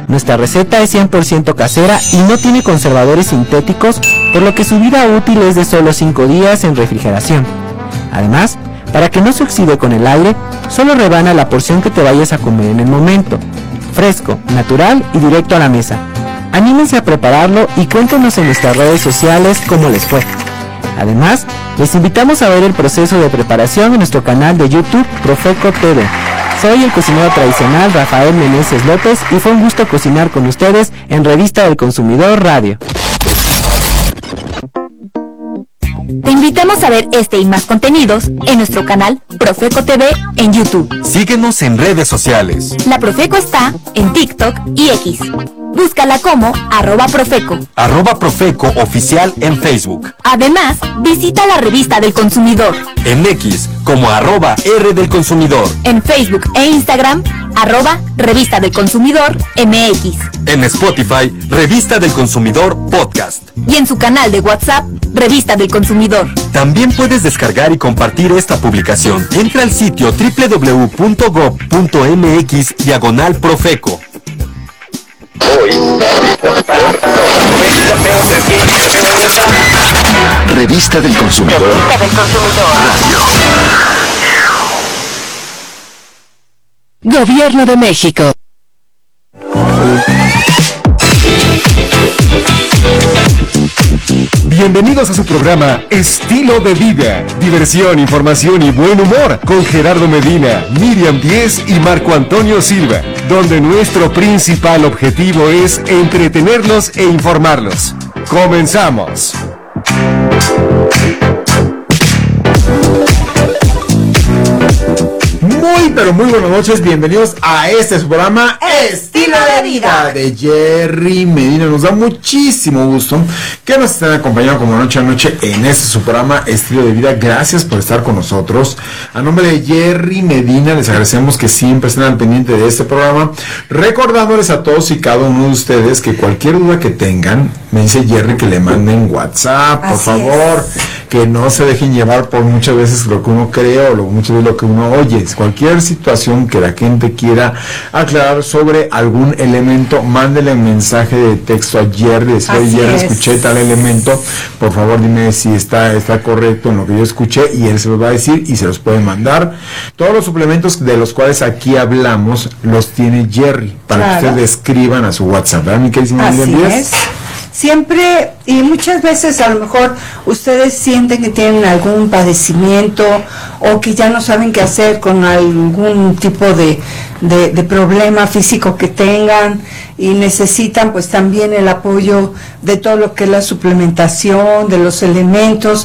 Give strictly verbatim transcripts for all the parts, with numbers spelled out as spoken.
Nuestra receta es cien por ciento casera y no tiene conservadores sintéticos, por lo que su vida útil es de solo cinco días en refrigeración. Además, para que no se oxide con el aire, solo rebana la porción que te vayas a comer en el momento. Fresco, natural y directo a la mesa. Anímense a prepararlo y cuéntenos en nuestras redes sociales cómo les fue. Además, les invitamos a ver el proceso de preparación en nuestro canal de YouTube Profeco T V. Soy el cocinero tradicional Rafael Meneses López y fue un gusto cocinar con ustedes en Revista del Consumidor Radio. Te invitamos a ver este y más contenidos en nuestro canal Profeco T V en YouTube. Síguenos en redes sociales. La Profeco está en TikTok y X. Búscala como arroba Profeco. Arroba Profeco Oficial en Facebook. Además, visita la Revista del Consumidor. En X como arroba R del Consumidor. En Facebook e Instagram, arroba Revista del Consumidor M X. En Spotify, Revista del Consumidor Podcast. Y en su canal de WhatsApp, Revista del Consumidor. También puedes descargar y compartir esta publicación. Entra al sitio doble u doble u doble u punto gob punto m x diagonal Profeco. Revista del Consumidor. Revista del Consumidor. Radio. Gobierno de México. Bienvenidos a su programa Estilo de Vida, diversión, información y buen humor con Gerardo Medina, Miriam Díez y Marco Antonio Silva, donde nuestro principal objetivo es entretenerlos e informarlos. ¡Comenzamos! Muy, pero muy buenas noches, bienvenidos a este su programa Estilo de Vida de Jerry Medina. Nos da muchísimo gusto que nos estén acompañando como noche a noche en este su programa Estilo de Vida. Gracias por estar con nosotros. A nombre de Jerry Medina les agradecemos que siempre estén al pendiente de este programa, recordándoles a todos y cada uno de ustedes que cualquier duda que tengan, me dice Jerry que le manden WhatsApp, por Así favor, es. Que no se dejen llevar por muchas veces lo que uno cree o lo, muchas veces lo que uno oye. Cualquier situación que la gente quiera aclarar sobre algún elemento, mándele un mensaje de texto a Jerry, decirle, Jerry, escuché tal elemento, por favor dime si está, está correcto en lo que yo escuché, y él se los va a decir y se los puede mandar. Todos los suplementos de los cuales aquí hablamos los tiene Jerry, para claro. que ustedes escriban a su WhatsApp, ¿verdad, mi querida Así es. Siempre, y muchas veces a lo mejor ustedes sienten que tienen algún padecimiento o que ya no saben qué hacer con algún tipo de, de, de problema físico que tengan y necesitan pues también el apoyo de todo lo que es la suplementación, de los elementos.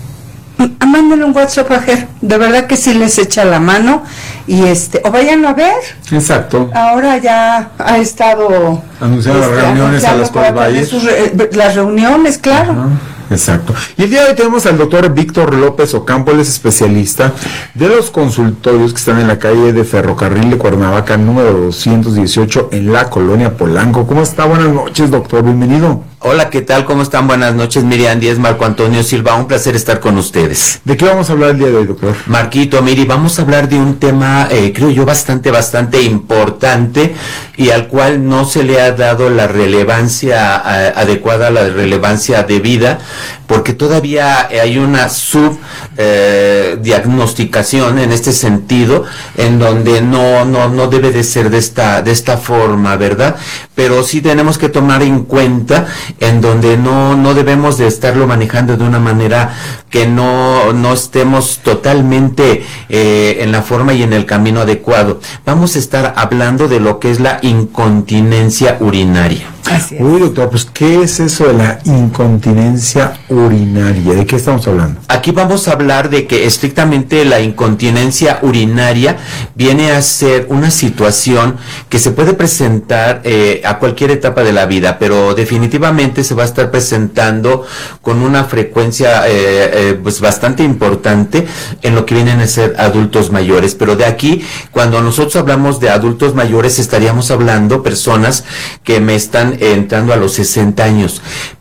Mándenle un WhatsApp a Ger, de verdad que sí les echa la mano, y este, o vayan a ver. Exacto. Ahora ya ha estado anunciando este, las reuniones a las cuales vaya. Las reuniones, claro. Ajá. Exacto. Y el día de hoy tenemos al doctor Víctor López Ocampo, él es especialista de los consultorios que están en la calle de Ferrocarril de Cuernavaca, número doscientos dieciocho, en la colonia Polanco. ¿Cómo está? Buenas noches, doctor, bienvenido. Hola, ¿qué tal? ¿Cómo están? Buenas noches, Miriam Díez, Marco Antonio Silva, un placer estar con ustedes. ¿De qué vamos a hablar el día de hoy, doctor? Marquito, Miri, vamos a hablar de un tema, eh, creo yo, bastante, bastante importante, y al cual no se le ha dado la relevancia a, adecuada, la relevancia debida, porque todavía hay una subdiagnosticación eh, en este sentido, en donde no, no, no debe de ser de esta, de esta forma, ¿verdad? Pero sí tenemos que tomar en cuenta en donde no, no debemos de estarlo manejando de una manera que no, no estemos totalmente eh, en la forma y en el camino adecuado. Vamos a estar hablando de lo que es la incontinencia urinaria. Así es. Uy, doctor, pues ¿qué es eso de la incontinencia urinaria? ¿De qué estamos hablando? Aquí vamos a hablar de que estrictamente la incontinencia urinaria viene a ser una situación que se puede presentar eh, a cualquier etapa de la vida, pero definitivamente se va a estar presentando con una frecuencia eh, eh, pues bastante importante en lo que vienen a ser adultos mayores. Pero de aquí, cuando nosotros hablamos de adultos mayores, estaríamos hablando personas que me están entrando a los sesenta años.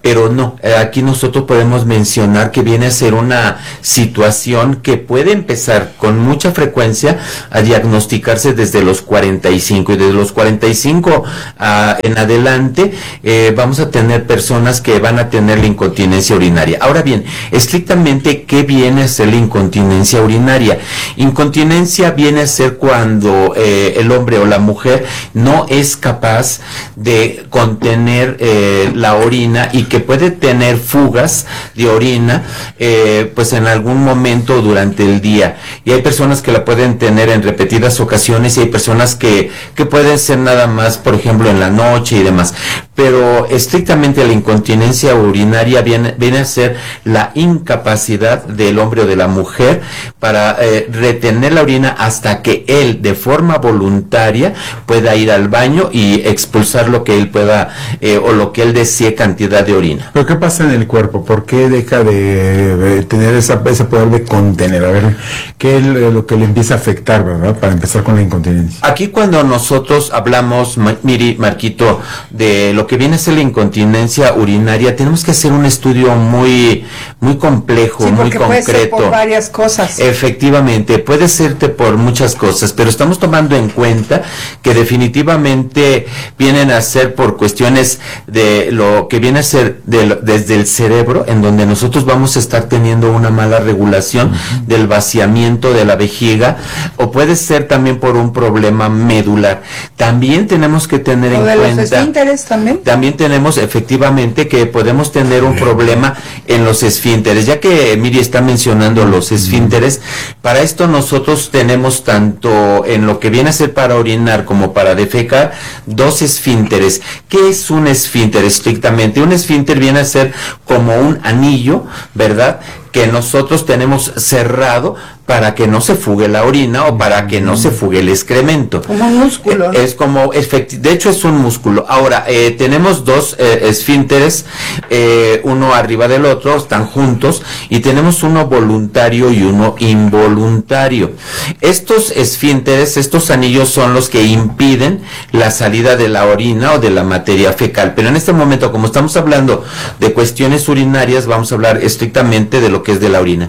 pero no, eh, aquí nosotros podemos mencionar que viene a ser una situación que puede empezar con mucha frecuencia a diagnosticarse desde los cuarenta y cinco, y desde los cuarenta y cinco uh, en adelante eh, vamos a tener personas que van a tener la incontinencia urinaria. Ahora bien, estrictamente, ¿qué viene a ser la incontinencia urinaria? Incontinencia viene a ser cuando eh, el hombre o la mujer no es capaz de contener eh, la orina y que puede tener fugas de orina eh, pues en algún momento durante el día, y hay personas que la pueden tener en repetidas ocasiones y hay personas que, que pueden ser nada más, por ejemplo, en la noche y demás, pero estrictamente la incontinencia urinaria viene, viene a ser la incapacidad del hombre o de la mujer para eh, retener la orina hasta que él de forma voluntaria pueda ir al baño y expulsar lo que él pueda eh, o lo que él desee cantidad de orina. ¿Pero qué pasa en el cuerpo? ¿Por qué deja de, de tener esa, ese poder de contener? A ver, ¿qué es lo que le empieza a afectar, verdad? Para empezar con la incontinencia. Aquí cuando nosotros hablamos, Miri, Marquito, de lo que viene a ser la incontinencia urinaria, tenemos que hacer un estudio muy, muy complejo, sí, muy concreto. Puede ser por varias cosas. Efectivamente, puede serte por muchas cosas, pero estamos tomando en cuenta que definitivamente vienen a ser por cuestiones de lo que viene a ser de lo, desde el cerebro, en donde nosotros vamos a estar teniendo una mala regulación uh-huh. del vaciamiento de la vejiga, o puede ser también por un problema medular. También tenemos que tener ¿O en de cuenta los esfínteres también? También tenemos efectivamente que podemos tener un problema en los esfínteres, ya que Miri está mencionando los esfínteres. Para esto nosotros tenemos tanto en lo que viene a ser para orinar como para defecar dos esfínteres. ¿Qué es un esfínter estrictamente? Un esfínter viene a ser como un anillo, ¿verdad?, que nosotros tenemos cerrado para que no se fugue la orina o para que no se fugue el excremento. Como un músculo, ¿no? Es como, de hecho es un músculo. Ahora, eh, tenemos dos eh, esfínteres, eh, uno arriba del otro, están juntos, y tenemos uno voluntario y uno involuntario. Estos esfínteres, estos anillos son los que impiden la salida de la orina o de la materia fecal. Pero en este momento, como estamos hablando de cuestiones urinarias, vamos a hablar estrictamente de lo que es de la orina.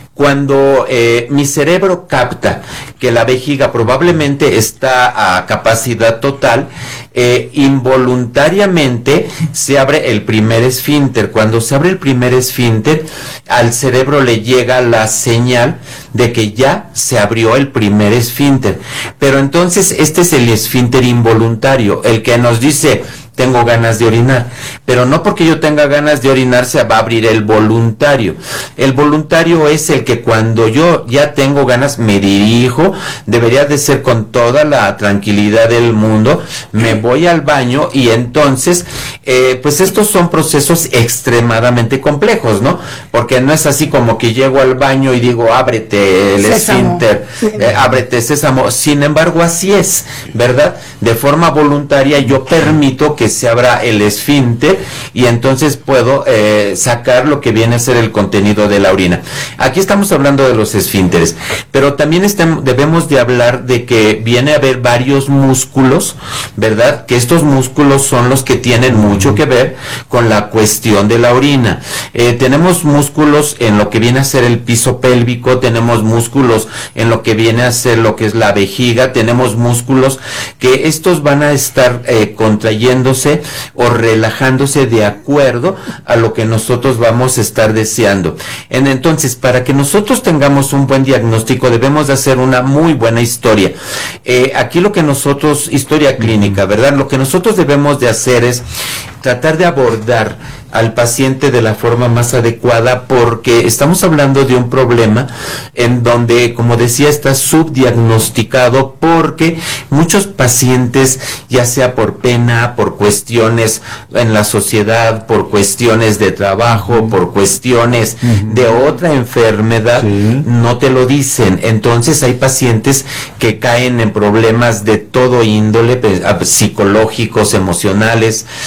Cuando eh, mi cerebro capta que la vejiga probablemente está a capacidad total, eh, involuntariamente se abre el primer esfínter. Cuando se abre el primer esfínter, al cerebro le llega la señal de que ya se abrió el primer esfínter. Pero entonces este es el esfínter involuntario, el que nos dice: tengo ganas de orinar, pero no porque yo tenga ganas de orinar se va a abrir el voluntario. El voluntario es el que cuando yo ya tengo ganas me dirijo, debería de ser con toda la tranquilidad del mundo, me voy al baño y entonces, eh, pues estos son procesos extremadamente complejos, ¿no? Porque no es así como que llego al baño y digo, ábrete el esfínter, eh, ábrete sésamo. Sin embargo, así es, ¿verdad? De forma voluntaria yo permito que que se abra el esfínter y entonces puedo eh, sacar lo que viene a ser el contenido de la orina. Aquí estamos hablando de los esfínteres, pero también estamos, debemos de hablar de que viene a haber varios músculos, ¿verdad? Que estos músculos son los que tienen mucho que ver con la cuestión de la orina. Eh, tenemos músculos en lo que viene a ser el piso pélvico, tenemos músculos en lo que viene a ser lo que es la vejiga, tenemos músculos que estos van a estar eh, contrayendo o relajándose de acuerdo a lo que nosotros vamos a estar deseando. En, entonces, para que nosotros tengamos un buen diagnóstico, debemos de hacer una muy buena historia. Eh, aquí lo que nosotros, historia clínica, ¿verdad? Lo que nosotros debemos de hacer es tratar de abordar al paciente de la forma más adecuada, porque estamos hablando de un problema en donde, como decía, está subdiagnosticado, porque muchos pacientes, ya sea por pena, por cuestiones en la sociedad, por cuestiones de trabajo, por cuestiones uh-huh. de otra enfermedad, sí. no te lo dicen. Entonces hay pacientes que caen en problemas de todo índole, psicológicos, emocionales, en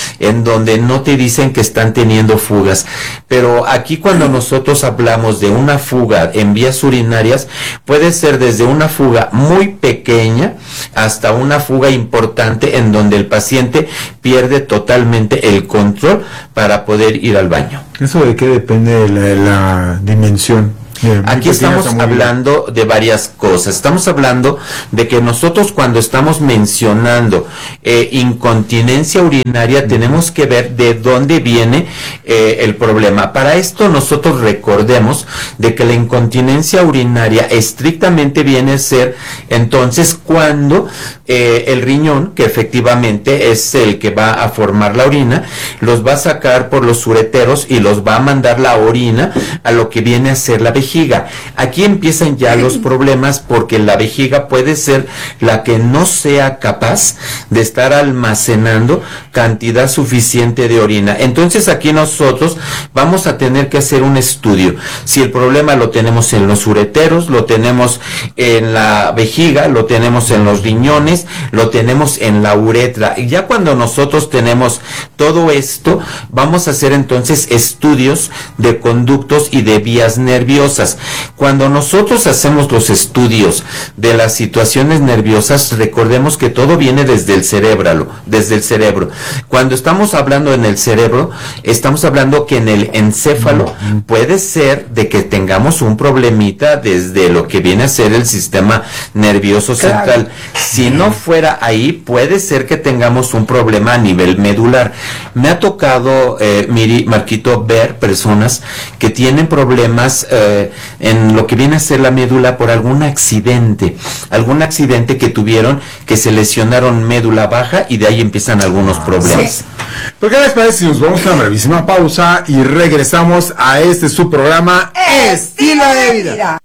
donde no te dicen que están teniendo fugas. Pero aquí cuando nosotros hablamos de una fuga en vías urinarias, puede ser desde una fuga muy pequeña hasta una fuga importante en donde el paciente pierde totalmente el control para poder ir al baño. ¿Eso de qué depende de la, de la dimensión? Bien, aquí estamos hablando de varias cosas. Estamos hablando de que nosotros cuando estamos mencionando eh, incontinencia urinaria, mm. tenemos que ver de dónde viene eh, el problema. Para esto nosotros recordemos de que la incontinencia urinaria estrictamente viene a ser entonces cuando eh, el riñón, que efectivamente es el que va a formar la orina, los va a sacar por los ureteros y los va a mandar la orina a lo que viene a ser la vejiga. Aquí empiezan ya los problemas porque la vejiga puede ser la que no sea capaz de estar almacenando cantidad suficiente de orina. Entonces aquí nosotros vamos a tener que hacer un estudio. Si el problema lo tenemos en los ureteros, lo tenemos en la vejiga, lo tenemos en los riñones, lo tenemos en la uretra. Y ya cuando nosotros tenemos todo esto, vamos a hacer entonces estudios de conductos y de vías nerviosas. Cuando nosotros hacemos los estudios de las situaciones nerviosas, recordemos que todo viene desde el cerebro, desde el cerebro. Cuando estamos hablando en el cerebro, estamos hablando que en el encéfalo puede ser de que tengamos un problemita desde lo que viene a ser el sistema nervioso central. Si no fuera ahí, puede ser que tengamos un problema a nivel medular. Me ha tocado, eh, Miri, Marquito, ver personas que tienen problemas eh, en lo que viene a ser la médula por algún accidente, algún accidente que tuvieron, que se lesionaron médula baja y de ahí empiezan algunos problemas. Sí. ¿Por qué les parece si nos vamos a una brevísima pausa y regresamos a este su programa Estilo de Vida?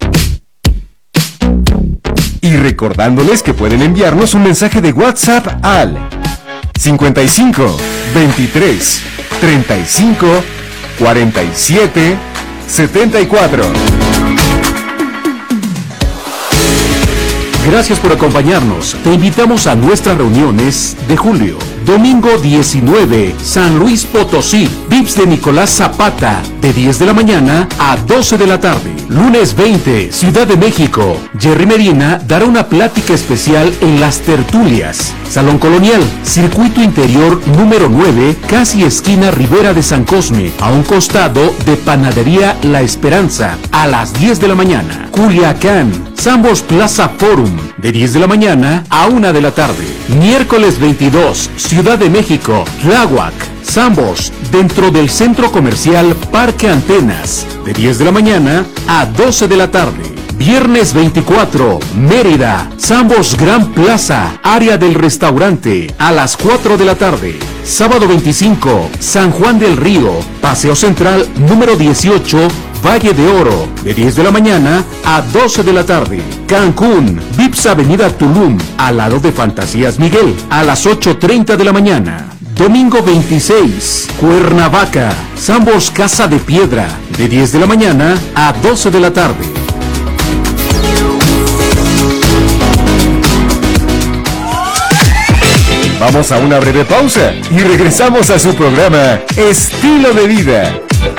Y recordándoles que pueden enviarnos un mensaje de WhatsApp al cincuenta y cinco, veintitrés, treinta y cinco, cuarenta y siete, setenta y cuatro. Gracias por acompañarnos. Te invitamos a nuestras reuniones de julio. Domingo diecinueve, San Luis Potosí, V I P S de Nicolás Zapata, de diez de la mañana a doce de la tarde. Lunes veinte, Ciudad de México, Jerry Medina dará una plática especial en Las Tertulias. Salón Colonial, Circuito Interior número nueve, casi esquina Ribera de San Cosme, a un costado de Panadería La Esperanza, a las diez de la mañana. Culiacán, Sambors Plaza Forum, de diez de la mañana a una de la tarde. Miércoles veintidós, Ciudad de México, Tláhuac, Sambors, dentro del Centro Comercial Parque Antenas, de diez de la mañana a doce de la tarde. Viernes veinticuatro, Mérida, Sambors Gran Plaza, área del restaurante, a las cuatro de la tarde. Sábado veinticinco, San Juan del Río, Paseo Central número dieciocho, Valle de Oro, de diez de la mañana a doce de la tarde. Cancún, V I P S Avenida Tulum, al lado de Fantasías Miguel, a las ocho treinta de la mañana. Domingo veintiséis, Cuernavaca, Sambors Casa de Piedra, de diez de la mañana a doce de la tarde. Vamos a una breve pausa y regresamos a su programa Estilo de Vida.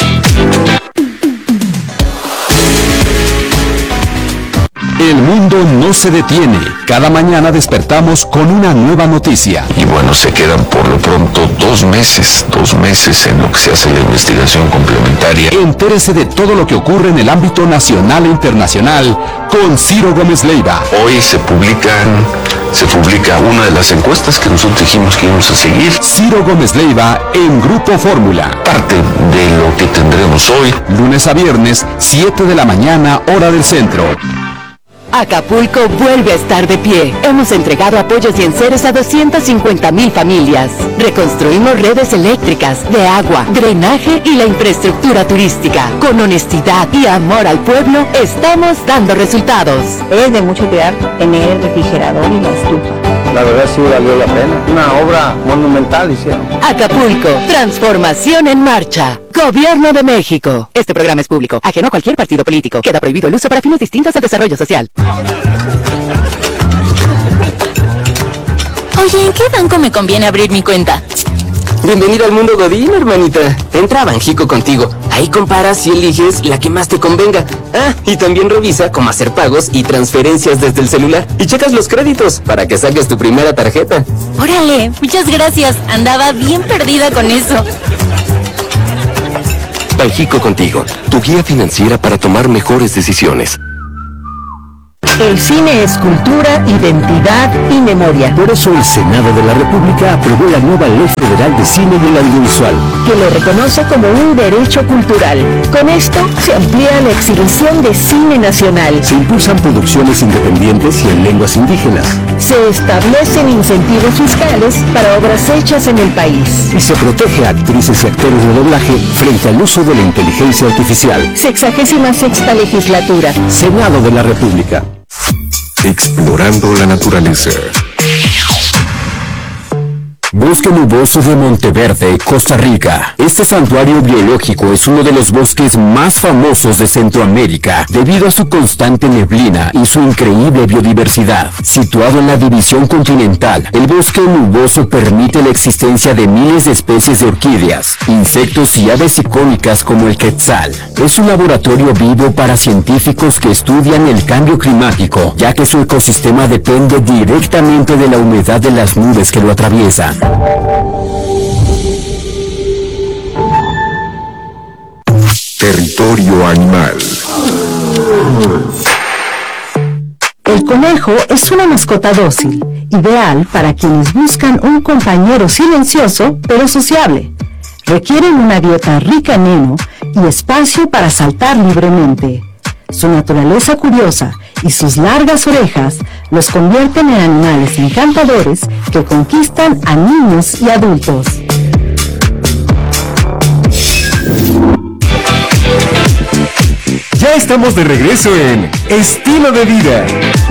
El mundo no se detiene. Cada mañana despertamos con una nueva noticia. Y bueno, se quedan por lo pronto dos meses, dos meses en lo que se hace la investigación complementaria. Entérese de todo lo que ocurre en el ámbito nacional e internacional con Ciro Gómez Leiva. Hoy se publican, se publica una de las encuestas que nosotros dijimos que íbamos a seguir. Ciro Gómez Leiva en Grupo Fórmula. Parte de lo que tendremos hoy. Lunes a viernes, siete de la mañana, hora del centro. Acapulco vuelve a estar de pie. Hemos entregado apoyos y enseres a doscientas cincuenta mil familias. Reconstruimos redes eléctricas, de agua, drenaje y la infraestructura turística. Con honestidad y amor al pueblo, estamos dando resultados. Es de mucho cuidar tener el refrigerador y la estufa. La verdad sí valió la pena. Una obra monumental hicieron. Acapulco, transformación en marcha. Gobierno de México. Este programa es público, ajeno a cualquier partido político. Queda prohibido el uso para fines distintos al desarrollo social. Oye, ¿en qué banco me conviene abrir mi cuenta? Bienvenida al mundo Godín, hermanita. Entra a Banjico contigo. Ahí comparas y eliges la que más te convenga. Ah, y también revisa cómo hacer pagos y transferencias desde el celular. Y checas los créditos para que saques tu primera tarjeta. Órale, muchas gracias. Andaba bien perdida con eso. Banjico contigo, tu guía financiera para tomar mejores decisiones. El cine es cultura, identidad y memoria. Por eso el Senado de la República aprobó la nueva Ley Federal de Cine y el Audiovisual, que lo reconoce como un derecho cultural. Con esto se amplía la exhibición de cine nacional. Se impulsan producciones independientes y en lenguas indígenas. Se establecen incentivos fiscales para obras hechas en el país. Y se protege a actrices y actores de doblaje frente al uso de la inteligencia artificial. Sexagésima sexta legislatura. Senado de la República. Explorando la naturaleza. Bosque nuboso de Monteverde, Costa Rica. Este santuario biológico es uno de los bosques más famosos de Centroamérica debido a su constante neblina y su increíble biodiversidad. Situado en la división continental, el bosque nuboso permite la existencia de miles de especies de orquídeas, insectos y aves icónicas como el quetzal. Es un laboratorio vivo para científicos que estudian el cambio climático, ya que su ecosistema depende directamente de la humedad de las nubes que lo atraviesan. Territorio animal. El conejo es una mascota dócil, ideal para quienes buscan un compañero silencioso pero sociable. Requieren una dieta rica en heno y espacio para saltar libremente. Su naturaleza curiosa y sus largas orejas los convierten en animales encantadores que conquistan a niños y adultos. Ya estamos de regreso en Estilo de Vida.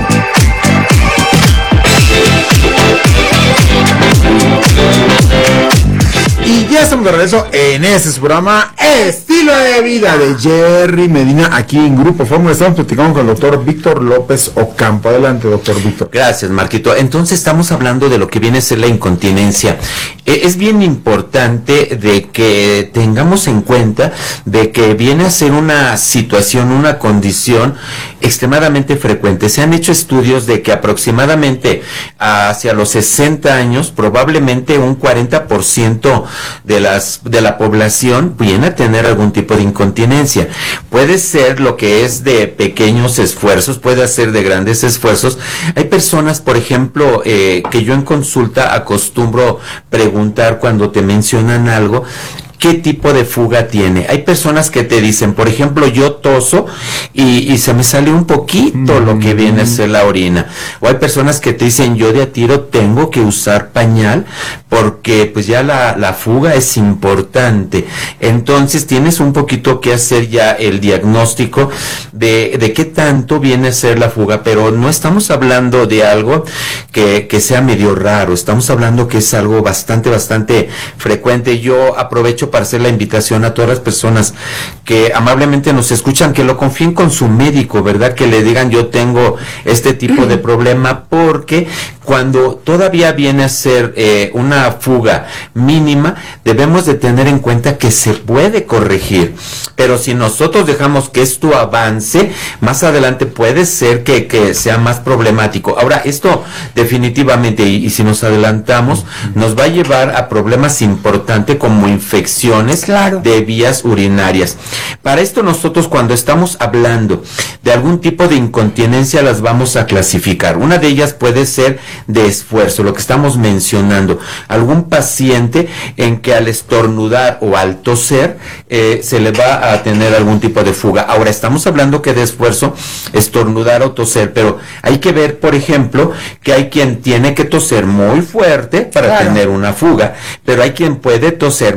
Y ya estamos de regreso en este su programa Estilo de Vida de Jerry Medina, aquí en Grupo Fórmula. Estamos platicando con el doctor Víctor López Ocampo. Adelante, doctor Víctor. Gracias, Marquito. Entonces estamos hablando de lo que viene a ser la incontinencia. Eh, es bien importante de que tengamos en cuenta de que viene a ser una situación, una condición extremadamente frecuente. Se han hecho estudios de que aproximadamente hacia los sesenta años, probablemente un cuarenta por ciento de las de la población viene a tener algún tipo de incontinencia. Puede ser lo que es de pequeños esfuerzos, puede ser de grandes esfuerzos. Hay personas, por ejemplo, eh, que yo en consulta acostumbro preguntar cuando te mencionan algo, ¿qué tipo de fuga tiene? Hay personas que te dicen, por ejemplo, yo toso y, y se me sale un poquito mm. lo que viene a ser la orina. O hay personas que te dicen, yo de a tiro tengo que usar pañal porque pues ya la, la fuga es importante. Entonces tienes un poquito que hacer ya el diagnóstico de, de qué tanto viene a ser la fuga, pero no estamos hablando de algo que, que sea medio raro, estamos hablando que es algo bastante, bastante frecuente. Yo aprovecho para hacer la invitación a todas las personas que amablemente nos escuchan, que lo confíen con su médico, ¿verdad? Que le digan, yo tengo este tipo de problema, porque cuando todavía viene a ser eh, una fuga mínima, debemos de tener en cuenta que se puede corregir, pero si nosotros dejamos que esto avance, más adelante puede ser que, que sea más problemático. Ahora, esto definitivamente, y, y si nos adelantamos, nos va a llevar a problemas importantes como infecciones claro. de vías urinarias. Para esto nosotros, cuando estamos hablando de algún tipo de incontinencia, las vamos a clasificar. Una de ellas puede ser de esfuerzo, lo que estamos mencionando. Algún paciente en que al estornudar o al toser eh, se le va a tener algún tipo de fuga. Ahora, estamos hablando que de esfuerzo, estornudar o toser, pero hay que ver, por ejemplo, que hay quien tiene que toser muy fuerte para claro. tener una fuga, pero hay quien puede toser muy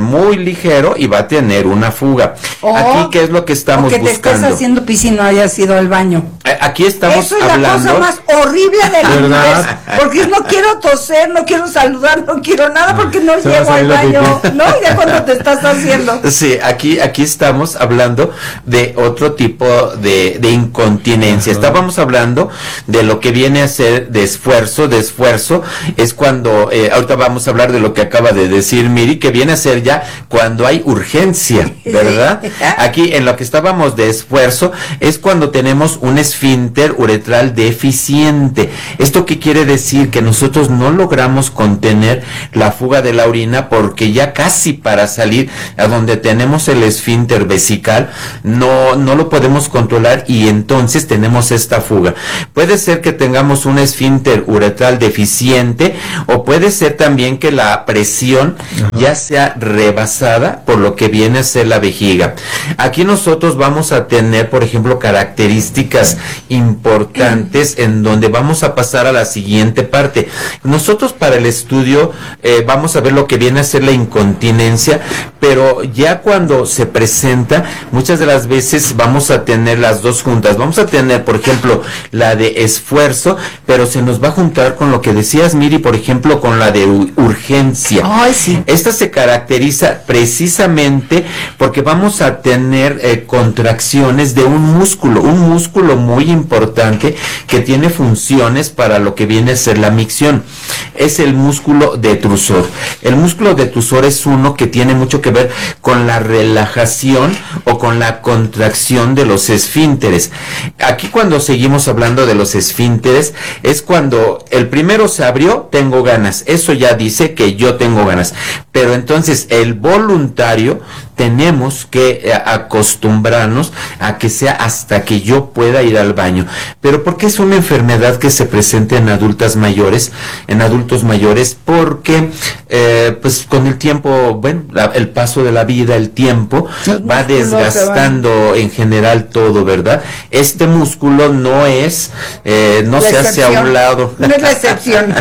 ligero y va a tener una fuga. O, aquí, ¿qué es lo que estamos o que te buscando? estés haciendo pis y no hayas ido al baño. Eh, aquí estamos Eso es hablando... la cosa más horrible del ¿verdad? universo, porque no quiero toser, no quiero saludar, no quiero nada porque no Se va a llego al salir la baño, pipí. ¿no? Ya cuando te estás haciendo. Sí, aquí, aquí estamos hablando de otro tipo de, de incontinencia. Ajá. Estábamos hablando de lo que viene a ser de esfuerzo. De esfuerzo es cuando, eh, ahorita vamos a hablar de lo que acaba de decir Miri, que viene a ser ya cuando hay urgencia, ¿verdad? Aquí en lo que estábamos de esfuerzo es cuando tenemos un esfínter uretral deficiente. ¿Esto qué quiere decir? Que nosotros no logramos contener la fuga de la orina porque ya casi para salir a donde tenemos el esfínter vesical no, no lo podemos controlar y entonces tenemos esta fuga. Puede ser que tengamos un esfínter uretral deficiente o puede ser también que la presión Ajá. ya sea rebasada por lo que viene a ser la vejiga. Aquí nosotros vamos a tener, por ejemplo, características importantes en donde vamos a pasar a la siguiente parte. Nosotros para el estudio eh, vamos a ver lo que viene a ser la incontinencia, pero ya cuando se presenta, muchas de las veces vamos a tener las dos juntas. Vamos a tener, por ejemplo, la de esfuerzo, pero se nos va a juntar con lo que decías, Miri, por ejemplo, con la de urgencia. Ay, sí. Esta se caracteriza precisamente porque vamos a tener eh, contracciones de un músculo, un músculo muy importante que tiene funciones para lo que viene a ser la micción. Es el músculo detrusor. El músculo detrusor es uno que tiene mucho que ver con la relajación o con la contracción de los esfínteres. Aquí cuando seguimos hablando de los esfínteres es cuando el primero se abrió, tengo ganas. Eso ya dice que yo tengo ganas. Pero entonces el voluntario tenemos que eh, acostumbrarnos a que sea hasta que yo pueda ir al baño. Pero ¿por qué es una enfermedad que se presenta en adultas mayores, en adultos mayores? Porque eh, pues con el tiempo, bueno, la, el paso de la vida, el tiempo va desgastando en general todo, ¿verdad? Este músculo no es, eh, no se hace a un lado. No es la excepción.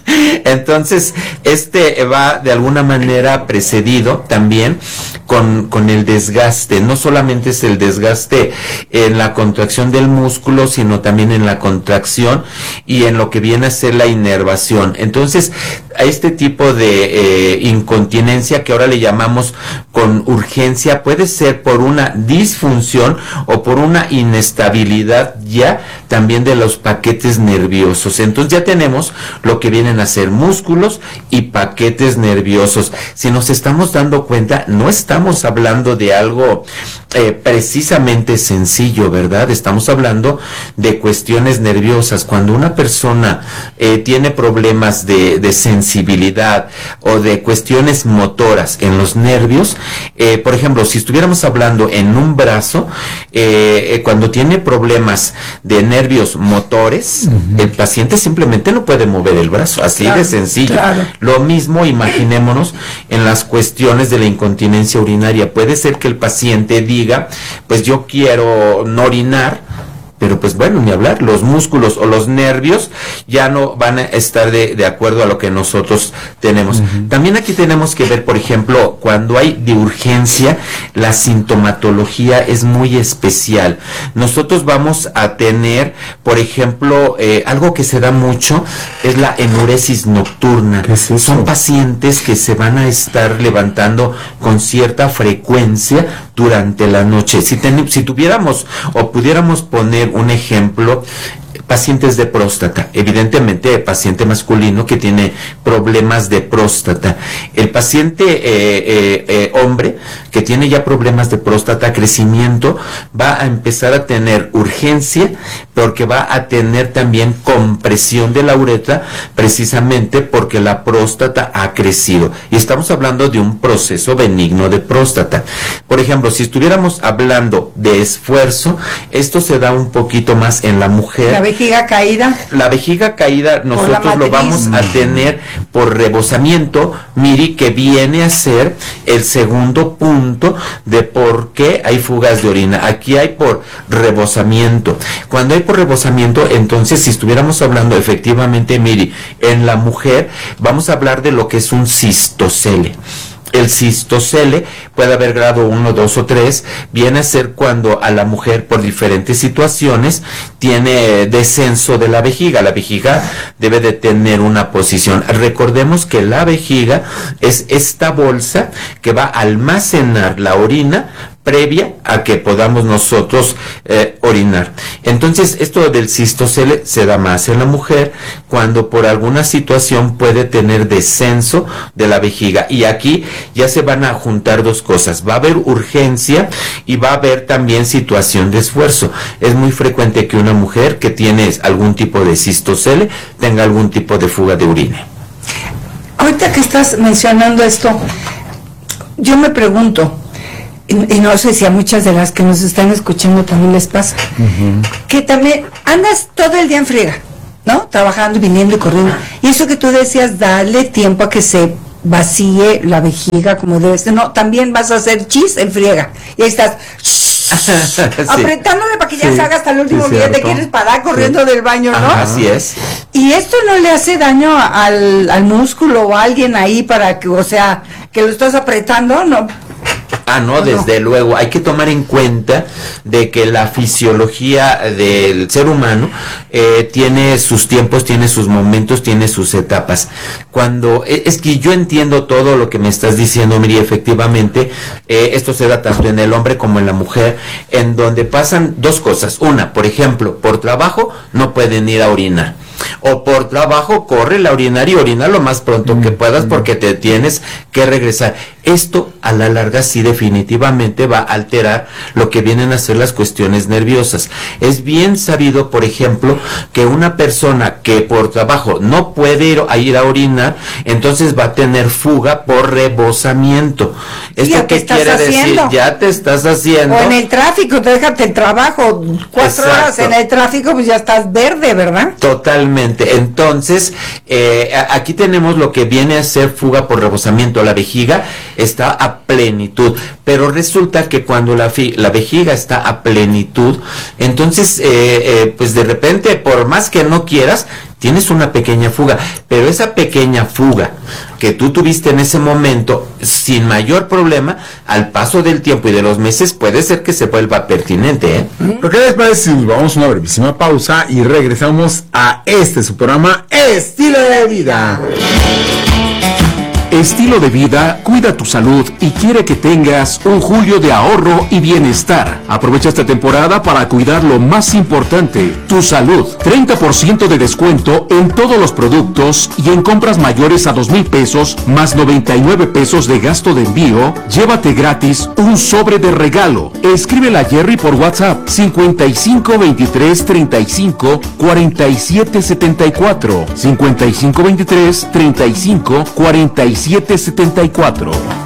Entonces, este va de alguna manera precedido también con, con el desgaste. No solamente es el desgaste en la contracción del músculo, sino también en la contracción y en lo que viene a ser la inervación. Entonces, a este tipo de eh, incontinencia que ahora le llamamos con urgencia puede ser por una disfunción o por una inestabilidad ya también de los paquetes nerviosos. Entonces ya tenemos lo que vienen a ser músculos y paquetes nerviosos. Si nos estamos dando cuenta, no estamos hablando de algo eh, precisamente sencillo, ¿verdad? Estamos hablando de cuestiones nerviosas. Cuando una persona eh, tiene problemas de, de sensibilidad o de cuestiones motoras en los nervios, eh, por ejemplo, si estuviéramos hablando en un brazo, eh, eh, cuando tiene problemas de nervios motores, uh-huh. el paciente simplemente no puede mover el brazo, así claro, de sencillo. Claro. Lo mismo, imaginémonos en las cuestiones de la incontinencia urinaria. Puede ser que el paciente diga, pues yo quiero no orinar, pero pues bueno, ni hablar, los músculos o los nervios ya no van a estar de, de acuerdo a lo que nosotros tenemos. Uh-huh. También aquí tenemos que ver, por ejemplo, cuando hay de urgencia, la sintomatología es muy especial. Nosotros vamos a tener, por ejemplo, eh, algo que se da mucho, es la enuresis nocturna. ¿Qué es eso? Son pacientes que se van a estar levantando con cierta frecuencia durante la noche. Si, ten, si tuviéramos o pudiéramos poner un ejemplo, pacientes de próstata, evidentemente el paciente masculino que tiene problemas de próstata, el paciente eh, eh, eh, hombre que tiene ya problemas de próstata, crecimiento, va a empezar a tener urgencia porque va a tener también compresión de la uretra precisamente porque la próstata ha crecido y estamos hablando de un proceso benigno de próstata. Por ejemplo, si estuviéramos hablando de esfuerzo, esto se da un poquito más en la mujer. La vejiga caída. La vejiga caída nosotros lo vamos a tener por rebosamiento, Miri, que viene a ser el segundo punto de por qué hay fugas de orina. Aquí hay por rebosamiento. Cuando hay por rebosamiento, entonces si estuviéramos hablando efectivamente, Miri, en la mujer, vamos a hablar de lo que es un cistocele. El cistocele puede haber grado uno, dos o tres, viene a ser cuando a la mujer por diferentes situaciones tiene descenso de la vejiga. La vejiga debe de tener una posición. Recordemos que la vejiga es esta bolsa que va a almacenar la orina previa a que podamos nosotros eh, orinar. Entonces, esto del cistocele se da más en la mujer cuando por alguna situación puede tener descenso de la vejiga. Y aquí ya se van a juntar dos cosas. Va a haber urgencia y va a haber también situación de esfuerzo. Es muy frecuente que una mujer que tiene algún tipo de cistocele tenga algún tipo de fuga de orina. Ahorita que estás mencionando esto, yo me pregunto, y no sé si a muchas de las que nos están escuchando también les pasa, uh-huh. que también andas todo el día en friega, ¿no? Trabajando, viniendo y corriendo. Y eso que tú decías, darle tiempo a que se vacíe la vejiga como debe ser. No, también vas a hacer chis en friega. Y ahí estás sí. apretándole para que ya sí. se haga hasta el último sí, día, te quieres parar corriendo sí. del baño, ¿no? Ajá, así es. Y esto no le hace daño al, al músculo o a alguien ahí para que, o sea, que lo estás apretando, ¿no? Ah, no, desde no. luego, hay que tomar en cuenta de que la fisiología del ser humano eh, tiene sus tiempos, tiene sus momentos, tiene sus etapas. Cuando, eh, es que yo entiendo todo lo que me estás diciendo, Miri, efectivamente, eh, esto se da tanto en el hombre como en la mujer, en donde pasan dos cosas. Una, por ejemplo, por trabajo no pueden ir a orinar. O por trabajo corre la orinar y orina lo más pronto que puedas porque te tienes que regresar. Esto a la larga sí definitivamente va a alterar lo que vienen a ser las cuestiones nerviosas. Es bien sabido, por ejemplo, que una persona que por trabajo no puede ir a, ir a orinar, entonces va a tener fuga por rebosamiento. ¿Esto qué quiere haciendo? decir? Ya te estás haciendo. O en el tráfico, déjate el trabajo, cuatro Exacto. horas en el tráfico, pues ya estás verde, ¿verdad? Totalmente. Entonces, eh, aquí tenemos lo que viene a ser fuga por rebosamiento. La vejiga está a plenitud, pero resulta que cuando la, fi- la vejiga está a plenitud, entonces, eh, eh, pues de repente, por más que no quieras, tienes una pequeña fuga, pero esa pequeña fuga que tú tuviste en ese momento, sin mayor problema, al paso del tiempo y de los meses, puede ser que se vuelva pertinente, ¿eh? ¿Pero qué les parece si vamos a una brevísima pausa y regresamos a este su programa Estilo de Vida? Estilo de Vida cuida tu salud y quiere que tengas un julio de ahorro y bienestar. Aprovecha esta temporada para cuidar lo más importante, tu salud. treinta por ciento de descuento en todos los productos y en compras mayores a dos mil pesos más noventa y nueve pesos de gasto de envío. Llévate gratis un sobre de regalo. Escríbele a Jerry por WhatsApp cincuenta y cinco veintitrés treinta y cinco cuarenta y siete setenta y cuatro cincuenta y cinco veintitrés treinta y cinco cuarenta y siete setenta y cuatro.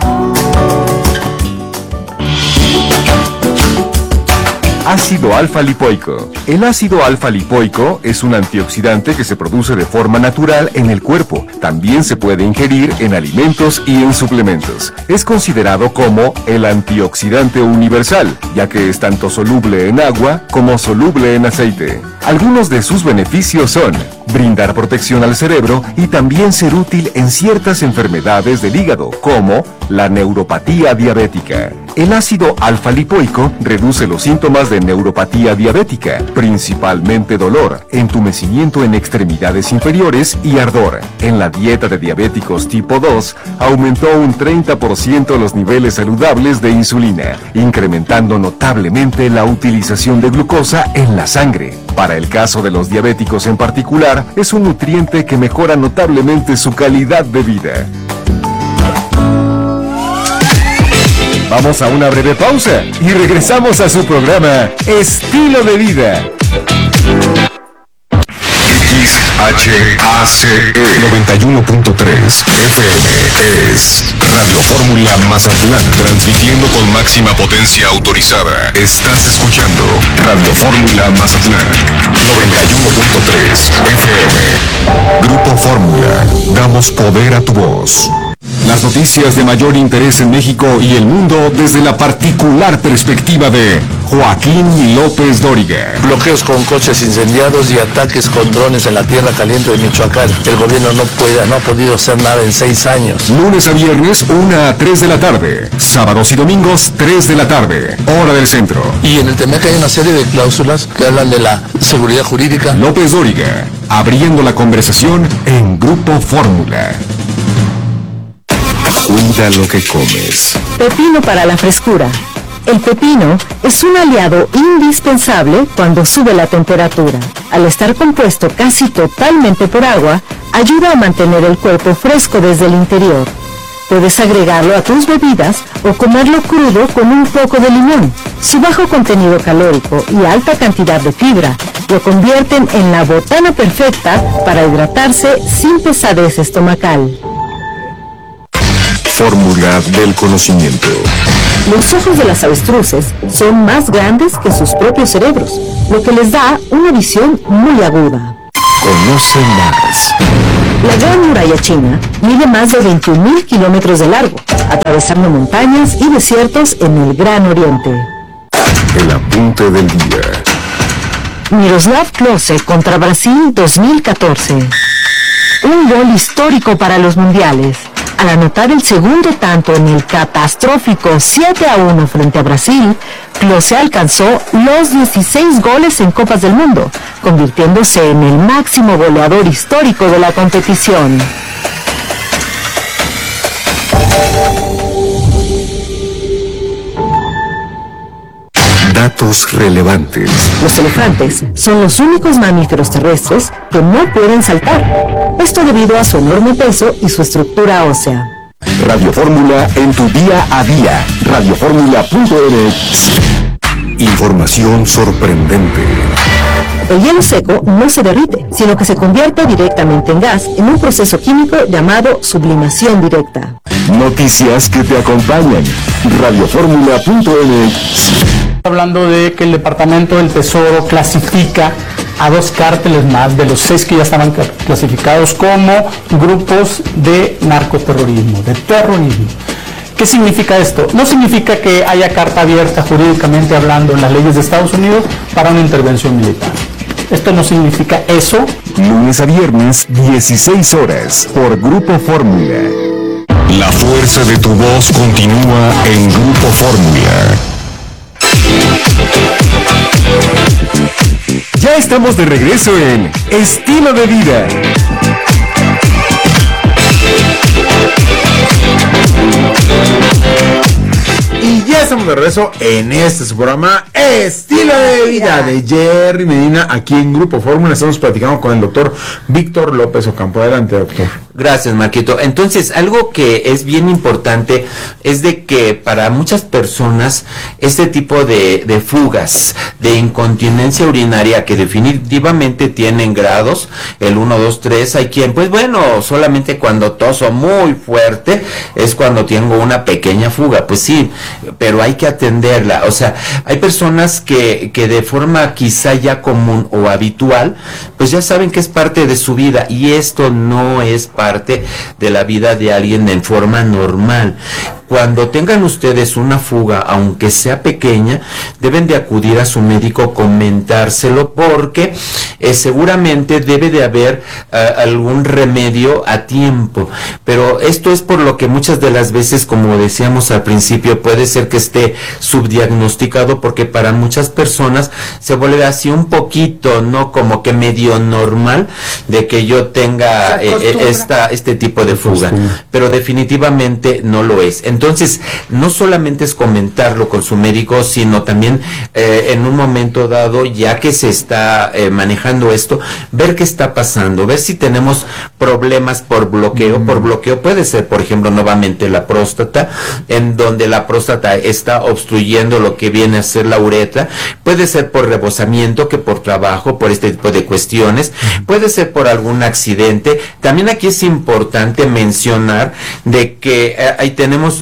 Ácido alfa-lipoico. El ácido alfa-lipoico es un antioxidante que se produce de forma natural en el cuerpo. También se puede ingerir en alimentos y en suplementos. Es considerado como el antioxidante universal, ya que es tanto soluble en agua como soluble en aceite. Algunos de sus beneficios son brindar protección al cerebro y también ser útil en ciertas enfermedades del hígado, como la neuropatía diabética. El ácido alfa-lipoico reduce los síntomas de neuropatía diabética, principalmente dolor, entumecimiento en extremidades inferiores y ardor. En la dieta de diabéticos tipo dos, aumentó un treinta por ciento los niveles saludables de insulina, incrementando notablemente la utilización de glucosa en la sangre. Para el caso de los diabéticos en particular, es un nutriente que mejora notablemente su calidad de vida. Vamos a una breve pausa y regresamos a su programa Estilo de Vida. X H A C E noventa y uno punto tres F M es Radio Fórmula Mazatlán, transmitiendo con máxima potencia autorizada. Estás escuchando Radio Fórmula Mazatlán noventa y uno punto tres F M. Grupo Fórmula, damos poder a tu voz. Las noticias de mayor interés en México y el mundo desde la particular perspectiva de Joaquín López Dóriga. Bloqueos con coches incendiados y ataques con drones en la tierra caliente de Michoacán. El gobierno no puede, no ha podido hacer nada en seis años. Lunes a viernes, una a tres de la tarde. Sábados y domingos, tres de la tarde. Hora del centro. Y en el T M E C hay una serie de cláusulas que hablan de la seguridad jurídica. López Dóriga, abriendo la conversación en Grupo Fórmula. Cuida lo que comes. Pepino para la frescura. El pepino es un aliado indispensable cuando sube la temperatura. Al estar compuesto casi totalmente por agua, ayuda a mantener el cuerpo fresco desde el interior. Puedes agregarlo a tus bebidas o comerlo crudo con un poco de limón. Su bajo contenido calórico y alta cantidad de fibra lo convierten en la botana perfecta para hidratarse sin pesadez estomacal. Fórmula del conocimiento. Los ojos de las avestruces son más grandes que sus propios cerebros, lo que les da una visión muy aguda. Conoce más. La Gran Muralla China mide más de veintiún mil kilómetros de largo, atravesando montañas y desiertos en el Gran Oriente. El apunte del día. Miroslav Klose contra Brasil dos mil catorce. Un gol histórico para los mundiales. Al anotar el segundo tanto en el catastrófico siete a uno frente a Brasil, Klose alcanzó los dieciséis goles en Copas del Mundo, convirtiéndose en el máximo goleador histórico de la competición. Datos relevantes. Los elefantes son los únicos mamíferos terrestres que no pueden saltar. Esto debido a su enorme peso y su estructura ósea. Radio Fórmula en tu día a día. radio fórmula punto m x. Información sorprendente. El hielo seco no se derrite, sino que se convierte directamente en gas en un proceso químico llamado sublimación directa. Noticias que te acompañan. radio fórmula punto m x. Hablando de que el Departamento del Tesoro clasifica a dos cárteles más de los seis que ya estaban clasificados como grupos de narcoterrorismo, de terrorismo. ¿Qué significa esto? No significa que haya carta abierta jurídicamente hablando en las leyes de Estados Unidos para una intervención militar. Esto no significa eso. Lunes a viernes, dieciséis horas, por Grupo Fórmula. La fuerza de tu voz continúa en Grupo Fórmula. Ya estamos de regreso en Estilo de Vida. Y ya estamos de regreso en este su programa Estilo de Vida de Jerry Medina, aquí en Grupo Fórmula. Estamos platicando con el doctor Víctor López Ocampo. Adelante, doctor. Gracias, Marquito. Entonces, algo que es bien importante es de que para muchas personas este tipo de, de fugas, de incontinencia urinaria que definitivamente tienen grados, el uno, dos, tres, hay quien, pues bueno, solamente cuando toso muy fuerte es cuando tengo una pequeña fuga, pues sí, pero hay que atenderla. O sea, hay personas que, que de forma quizá ya común o habitual, pues ya saben que es parte de su vida y esto no es parte parte de la vida de alguien en forma normal. Cuando tengan ustedes una fuga, aunque sea pequeña, deben de acudir a su médico, comentárselo, porque eh, seguramente debe de haber uh, algún remedio a tiempo. Pero esto es por lo que muchas de las veces, como decíamos al principio, puede ser que esté subdiagnosticado, porque para muchas personas se vuelve así un poquito, ¿no? Como que medio normal de que yo tenga eh, esta, este tipo de fuga. Pero definitivamente no lo es. Entonces, no solamente es comentarlo con su médico, sino también eh, en un momento dado, ya que se está eh, manejando esto, ver qué está pasando, ver si tenemos problemas por bloqueo. Mm. Por bloqueo puede ser, por ejemplo, nuevamente la próstata, en donde la próstata está obstruyendo lo que viene a ser la uretra. Puede ser por rebosamiento, que por trabajo, por este tipo de cuestiones. Mm. Puede ser por algún accidente. También aquí es importante mencionar de que eh, ahí tenemos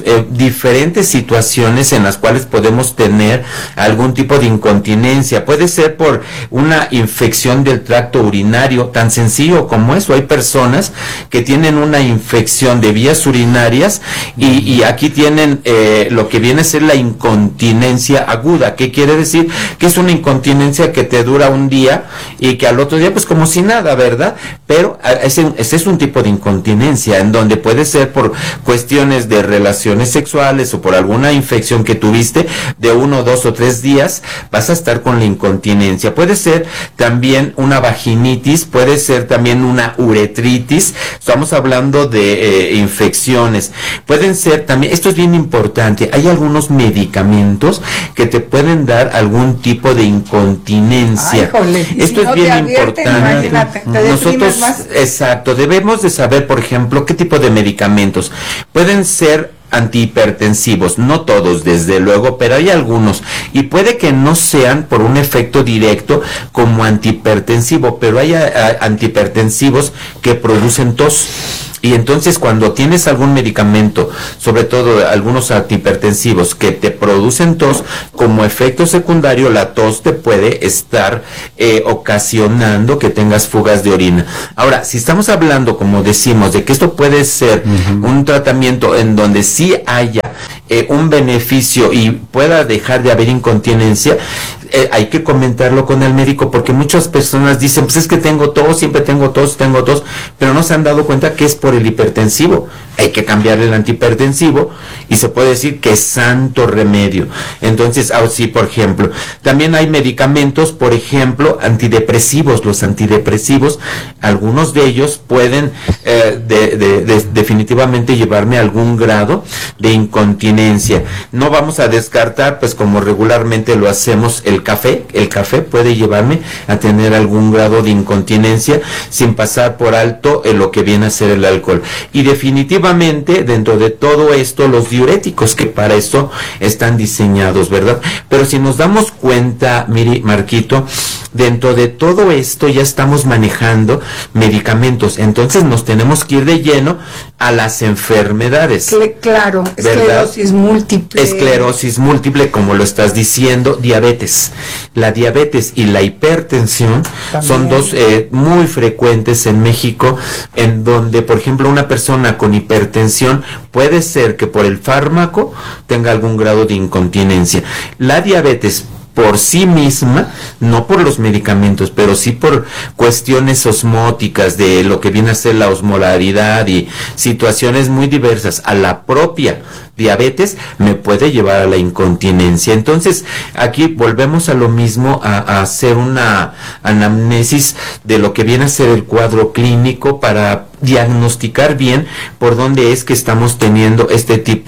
eh, diferentes situaciones en las cuales podemos tener algún tipo de incontinencia. Puede ser por una infección del tracto urinario, tan sencillo como eso. Hay personas que tienen una infección de vías urinarias y, y aquí tienen eh, lo que viene a ser la incontinencia aguda. ¿Qué quiere decir? Que es una incontinencia que te dura un día y que al otro día pues como si nada, ¿verdad? Pero ese, ese es un tipo de incontinencia en donde puede ser por cuestiones de relaciones sexuales o por alguna infección que tuviste de uno, dos o tres días, vas a estar con la incontinencia. Puede ser también una vaginitis, puede ser también una uretritis. Estamos hablando de eh, infecciones. Pueden ser también, esto es bien importante, hay algunos medicamentos que te pueden dar algún tipo de incontinencia. Ay, jole, esto si es no bien importante. Nosotros, exacto, debemos de saber, por ejemplo, qué tipo de medicamentos pueden ser antihipertensivos, no todos desde luego, pero hay algunos y puede que no sean por un efecto directo como antihipertensivo, pero hay a, a, antihipertensivos que producen tos. Y entonces cuando tienes algún medicamento, sobre todo algunos antihipertensivos que te producen tos, como efecto secundario la tos te puede estar eh, ocasionando que tengas fugas de orina. Ahora, si estamos hablando, como decimos, de que esto puede ser uh-huh. un tratamiento en donde sí haya eh, un beneficio y pueda dejar de haber incontinencia, eh, hay que comentarlo con el médico, porque muchas personas dicen, pues es que tengo tos, siempre tengo tos, tengo tos, pero no se han dado cuenta que es por el hipertensivo. Hay que cambiar el antihipertensivo y se puede decir que es santo remedio. Entonces, así por ejemplo, también hay medicamentos, por ejemplo, antidepresivos. Los antidepresivos, algunos de ellos pueden eh, de, de, de, definitivamente llevarme a algún grado de incontinencia. No vamos a descartar, pues como regularmente lo hacemos, el café. El café puede llevarme a tener algún grado de incontinencia sin pasar por alto en lo que viene a ser el alcohol. Y definitivamente dentro de todo esto los diuréticos, que para eso están diseñados, ¿verdad? Pero si nos damos cuenta, Miri, Marquito, dentro de todo esto ya estamos manejando medicamentos, entonces nos tenemos que ir de lleno a las enfermedades. Claro, esclerosis múltiple. Esclerosis múltiple, como lo estás diciendo, diabetes. La diabetes y la hipertensión también son dos eh, muy frecuentes en México, en donde, por ejemplo, una persona con hipertensión puede ser que por el fármaco tenga algún grado de incontinencia. La diabetes por sí misma, no por los medicamentos, pero sí por cuestiones osmóticas de lo que viene a ser la osmolaridad y situaciones muy diversas a la propia diabetes, me puede llevar a la incontinencia. Entonces, aquí volvemos a lo mismo, a, a hacer una anamnesis de lo que viene a ser el cuadro clínico para diagnosticar bien por dónde es que estamos teniendo este tipo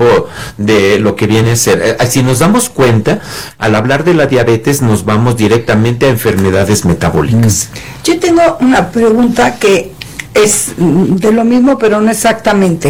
de lo que viene a ser. Si nos damos cuenta, al hablar de la diabetes nos vamos directamente a enfermedades metabólicas. Yo tengo una pregunta que es de lo mismo, pero no exactamente.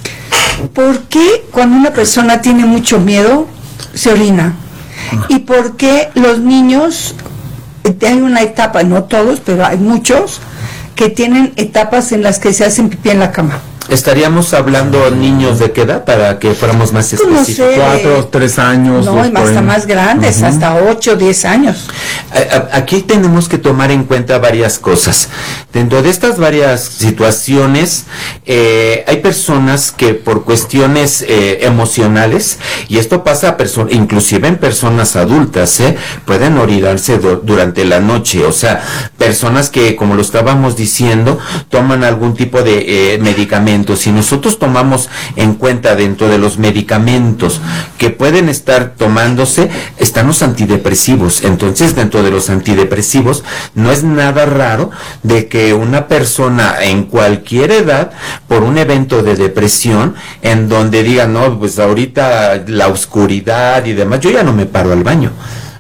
¿Por qué cuando una persona tiene mucho miedo se orina? ¿Y por qué los niños, hay una etapa, no todos, pero hay muchos, que tienen etapas en las que se hacen pipí en la cama? ¿Estaríamos hablando niños de qué edad para que fuéramos más específicos? No sé, Cuatro, tres años. No, y hasta más grandes, uh-huh. hasta ocho, diez años. Aquí tenemos que tomar en cuenta varias cosas. Dentro de estas varias situaciones, eh, hay personas que por cuestiones eh, emocionales, y esto pasa a personas, inclusive en personas adultas, eh, pueden orinarse do, durante la noche. O sea, personas que, como lo estábamos diciendo, toman algún tipo de eh, medicamento. Si nosotros tomamos en cuenta dentro de los medicamentos que pueden estar tomándose, están los antidepresivos. Entonces, dentro de los antidepresivos, no es nada raro de que una persona en cualquier edad, por un evento de depresión, en donde diga, no, pues ahorita la oscuridad y demás, yo ya no me paro al baño.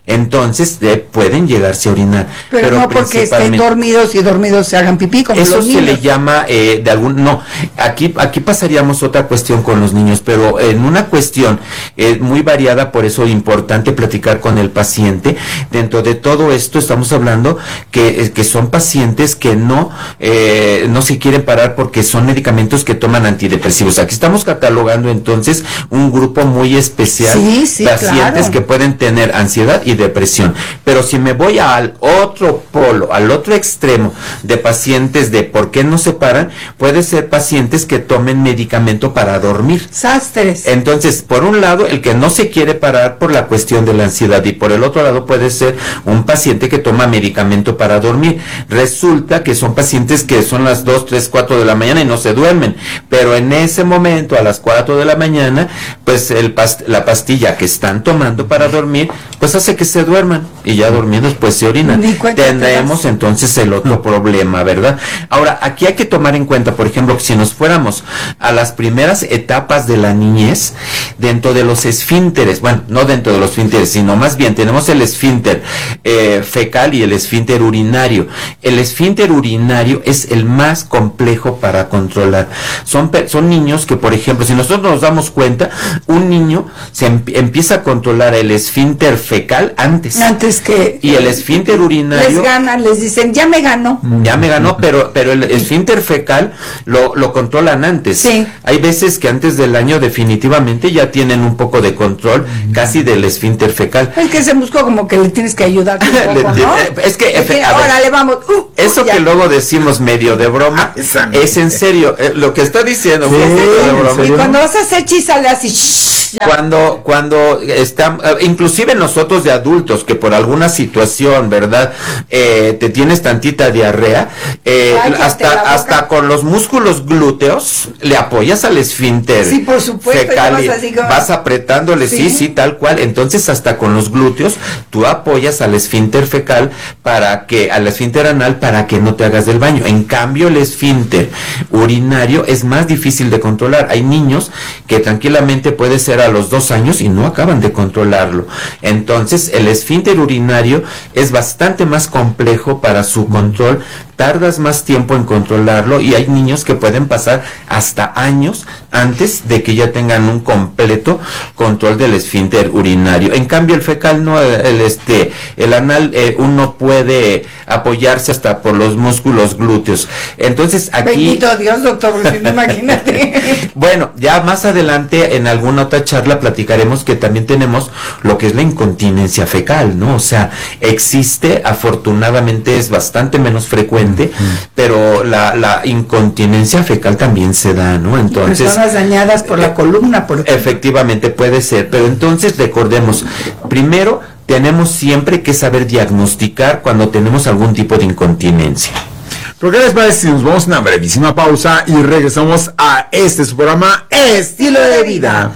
entonces eh, pueden llegarse a orinar. Pero, pero no porque estén dormidos y dormidos se hagan pipí como eso los niños. Se le llama eh, de algún, no, aquí, aquí pasaríamos otra cuestión con los niños, pero en una cuestión eh, muy variada, por eso es importante platicar con el paciente. Dentro de todo esto estamos hablando que, que son pacientes que no, eh, no se quieren parar porque son medicamentos que toman antidepresivos. Aquí estamos catalogando entonces un grupo muy especial, sí, sí, pacientes claro. que pueden tener ansiedad y depresión. Pero si me voy al otro polo, al otro extremo de pacientes de por qué no se paran, puede ser pacientes que tomen medicamento para dormir. Sastres. Entonces, por un lado, el que no se quiere parar por la cuestión de la ansiedad, y por el otro lado puede ser un paciente que toma medicamento para dormir. Resulta que son pacientes que son las dos, tres, cuatro de la mañana y no se duermen, pero en ese momento, a las cuatro de la mañana, pues el past- la pastilla que están tomando para dormir, pues hace que se duerman, y ya dormidos pues se orinan. Tendremos entonces el otro problema, ¿verdad? Ahora, aquí hay que tomar en cuenta, por ejemplo, que si nos fuéramos a las primeras etapas de la niñez, dentro de los esfínteres, bueno, no dentro de los esfínteres, sino más bien tenemos el esfínter eh, fecal y el esfínter urinario. El esfínter urinario es el más complejo para controlar. Son, son niños que, por ejemplo, si nosotros nos damos cuenta, un niño se em- empieza a controlar el esfínter fecal antes. Antes que... Y el esfínter urinario... Les ganan, les dicen, ya me ganó. Ya me ganó, pero pero el esfínter fecal lo, lo controlan antes. Sí. Hay veces que antes del año definitivamente ya tienen un poco de control casi del esfínter fecal. Es que se buscó como que le tienes que ayudar un poco, ¿no? Es que... Es que a ver, órale, vamos. Uh, eso ya. que luego decimos medio de broma, Ah, es en serio. Eh, lo que está diciendo, Sí, medio de ¿en broma. serio? Y cuando vas a hacer chis, sale así. shh, ya. Cuando, cuando están, inclusive nosotros de adultos, que por alguna situación, ¿verdad? Eh, te tienes tantita diarrea, eh, Cállate hasta, la boca. hasta con los músculos glúteos, le apoyas al esfínter. Sí, por supuesto, fecal, ya y vas así como- vas apretándole, sí. Sí. sí, tal cual. Entonces, hasta con los glúteos, tú apoyas al esfínter fecal para que, al esfínter anal para que no te hagas del baño. En cambio, el esfínter urinario es más difícil de controlar. Hay niños que tranquilamente puede ser a los dos años y no acaban de controlarlo. Entonces, el esfínter urinario es bastante más complejo para su control, tardas más tiempo en controlarlo, y hay niños que pueden pasar hasta años antes de que ya tengan un completo control del esfínter urinario. En cambio, el fecal no, el este, el anal, eh, uno puede apoyarse hasta por los músculos glúteos. Entonces, aquí... Bendito Dios, doctor, porque imagínate. Bueno, ya más adelante en alguna otra charla platicaremos que también tenemos lo que es la incontinencia fecal, ¿no? O sea, existe, afortunadamente es bastante menos frecuente, pero la, la incontinencia fecal también se da, ¿no? Entonces... Personas dañadas por la columna, por ejemplo. Efectivamente puede ser, pero entonces recordemos, primero tenemos siempre que saber diagnosticar cuando tenemos algún tipo de incontinencia. ¿Pero qué les parece si nos vamos a una brevísima pausa y regresamos a este su programa Estilo de Vida?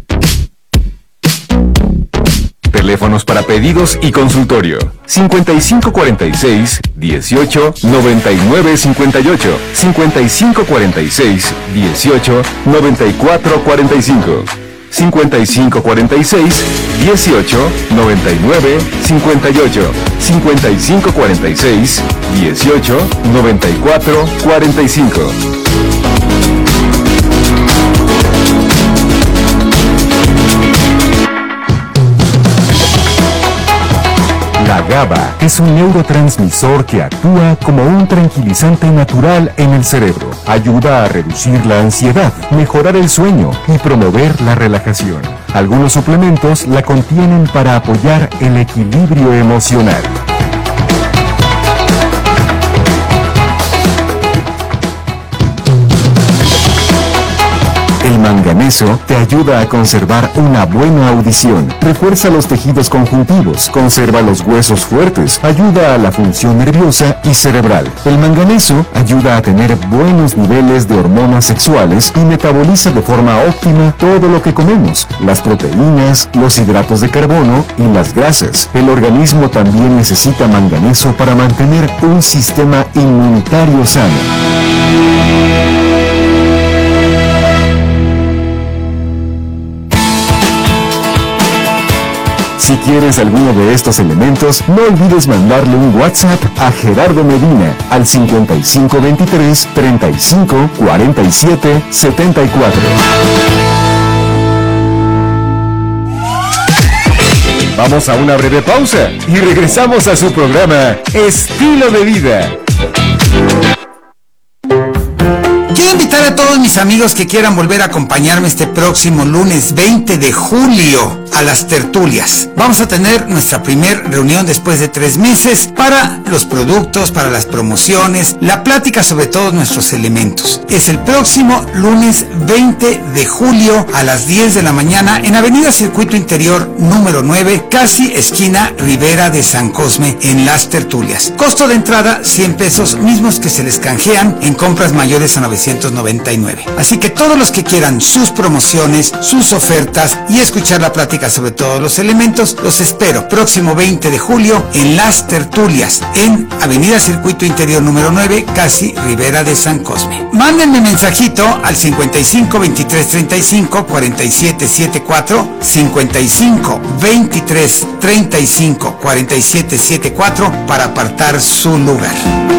Teléfonos para pedidos y consultorio. cincuenta y cinco cuarenta y seis, dieciocho, noventa y nueve cincuenta y ocho. cincuenta y cinco cuarenta y seis, dieciocho, noventa y cuatro cuarenta y cinco. cincuenta y cinco cuarenta y seis, dieciocho, noventa y nueve cincuenta y ocho. cincuenta y cinco cuarenta y seis, dieciocho, noventa y cuatro cuarenta y cinco. La GABA es un neurotransmisor que actúa como un tranquilizante natural en el cerebro. Ayuda a reducir la ansiedad, mejorar el sueño y promover la relajación. Algunos suplementos la contienen para apoyar el equilibrio emocional. El manganeso te ayuda a conservar una buena audición, refuerza los tejidos conjuntivos, conserva los huesos fuertes, ayuda a la función nerviosa y cerebral. El manganeso ayuda a tener buenos niveles de hormonas sexuales y metaboliza de forma óptima todo lo que comemos, las proteínas, los hidratos de carbono y las grasas. El organismo también necesita manganeso para mantener un sistema inmunitario sano. Si quieres alguno de estos elementos, no olvides mandarle un WhatsApp a Gerardo Medina al cincuenta y cinco veintitrés, treinta y cinco, cuarenta y siete, setenta y cuatro. Vamos a una breve pausa y regresamos a su programa Estilo de Vida. Quiero invitar a todos mis amigos que quieran volver a acompañarme este próximo lunes veinte de julio a las tertulias. Vamos a tener nuestra primer reunión después de tres meses para los productos, para las promociones, la plática sobre todos nuestros elementos. Es el próximo lunes veinte de julio a las diez de la mañana en Avenida Circuito Interior número nueve, casi esquina Rivera de San Cosme, en las tertulias. Costo de entrada cien pesos, mismos que se les canjean en compras mayores a novecientos noventa y nueve. Así que todos los que quieran sus promociones, sus ofertas y escuchar la plática sobre todos los elementos, los espero próximo veinte de julio en las tertulias en Avenida Circuito Interior número nueve, casi Rivera de San Cosme. Mándenme mensajito al cincuenta y cinco veintitrés treinta y cinco cuarenta y siete setenta y cuatro, cincuenta y cinco veintitrés treinta y cinco cuarenta y siete setenta y cuatro para apartar su lugar.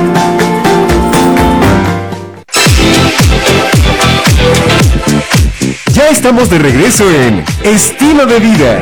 Ya estamos de regreso en Estilo de Vida.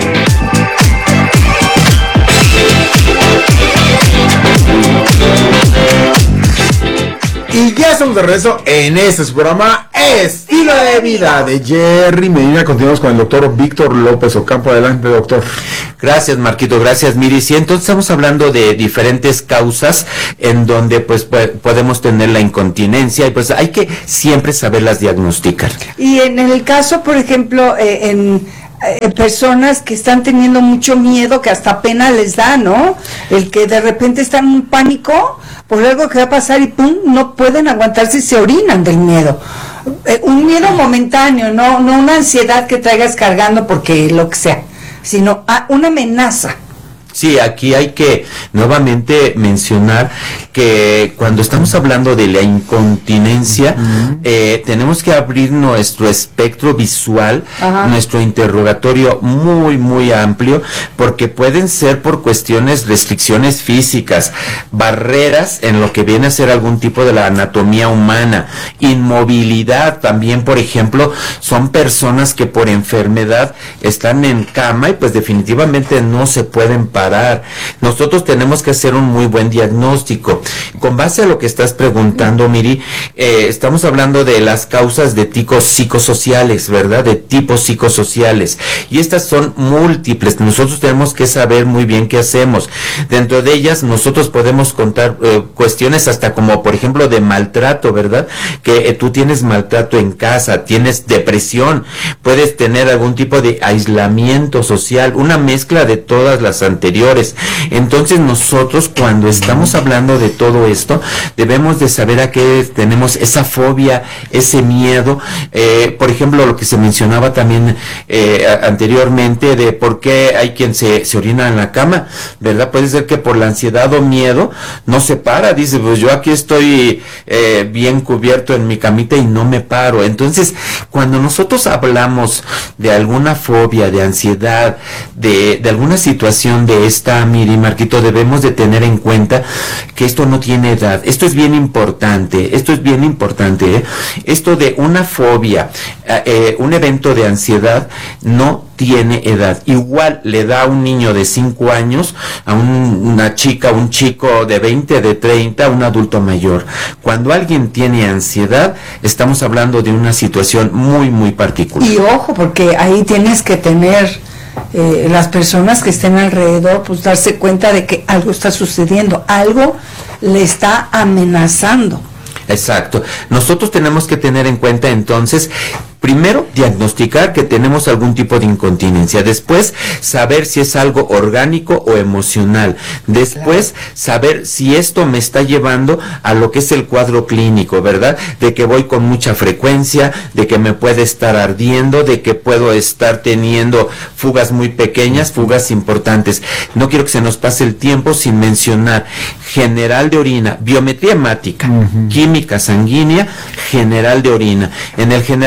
Y ya estamos de regreso en este su programa Estilo de Vida de Jerry Medina. Continuamos con el doctor Víctor López Ocampo. Adelante, doctor. Gracias, Marquito, gracias, Miri. Sí, entonces estamos hablando de diferentes causas en donde pues podemos tener la incontinencia y pues hay que siempre saberlas diagnosticar. Y en el caso, por ejemplo, eh, en eh, personas que están teniendo mucho miedo, que hasta pena les da, ¿no? El que de repente están en un pánico por algo que va a pasar y pum, no pueden aguantarse y se orinan del miedo. Eh, un miedo momentáneo, no, no una ansiedad que traigas cargando porque lo que sea, sino a una amenaza. Sí, aquí hay que nuevamente mencionar que cuando estamos hablando de la incontinencia, uh-huh. eh, tenemos que abrir nuestro espectro visual, uh-huh. nuestro interrogatorio muy, muy amplio, porque pueden ser por cuestiones, restricciones físicas, barreras en lo que viene a ser algún tipo de la anatomía humana, inmovilidad también, por ejemplo, son personas que por enfermedad están en cama y pues definitivamente no se pueden parar. Nosotros tenemos que hacer un muy buen diagnóstico. Con base a lo que estás preguntando, Miri, eh, estamos hablando de las causas de tipos psicosociales, ¿verdad? De tipos psicosociales. Y estas son múltiples. Nosotros tenemos que saber muy bien qué hacemos. Dentro de ellas, nosotros podemos contar eh, cuestiones hasta como, por ejemplo, de maltrato, ¿verdad? Que eh, tú tienes maltrato en casa, tienes depresión, puedes tener algún tipo de aislamiento social, una mezcla de todas las anteriores. Entonces nosotros cuando estamos hablando de todo esto debemos de saber a qué tenemos esa fobia, ese miedo, eh, por ejemplo lo que se mencionaba también eh, anteriormente de por qué hay quien se, se orina en la cama, ¿verdad? Puede ser que por la ansiedad o miedo no se para, dice pues yo aquí estoy eh, bien cubierto en mi camita y no me paro. Entonces cuando nosotros hablamos de alguna fobia, de ansiedad, de, de alguna situación de esta, Miri, Marquito, debemos de tener en cuenta que esto no tiene edad. Esto es bien importante, esto es bien importante, ¿eh? Esto de una fobia, eh, un evento de ansiedad no tiene edad. Igual le da a un niño de cinco años, a un, una chica, un chico de veinte, de treinta, a un adulto mayor. Cuando alguien tiene ansiedad, estamos hablando de una situación muy, muy particular. Y ojo, porque ahí tienes que tener Eh, las personas que estén alrededor, pues darse cuenta de que algo está sucediendo, algo le está amenazando. Exacto. Nosotros tenemos que tener en cuenta entonces, primero, diagnosticar que tenemos algún tipo de incontinencia. Después, saber si es algo orgánico o emocional. Después, claro. saber si esto me está llevando a lo que es el cuadro clínico, ¿verdad? De que voy con mucha frecuencia, de que me puede estar ardiendo, de que puedo estar teniendo fugas muy pequeñas, fugas importantes. No quiero que se nos pase el tiempo sin mencionar general de orina, biometría hemática, uh-huh. química sanguínea, general de orina. En el general de orina